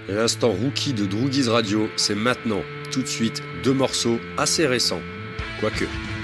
L'instant rookie de Droogies Radio, c'est maintenant, tout de suite, deux morceaux assez récents. Quoique.